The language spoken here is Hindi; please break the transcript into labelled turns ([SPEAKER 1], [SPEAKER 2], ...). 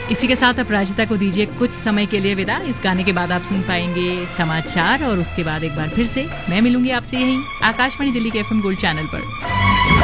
[SPEAKER 1] इसी के साथ अपराजिता को दीजिए कुछ समय के लिए विदा। इस गाने के बाद आप सुन पाएंगे समाचार और उसके बाद एक बार फिर से मैं मिलूंगी आपसे यहीं आकाशवाणी दिल्ली के FM गोल्ड चैनल पर।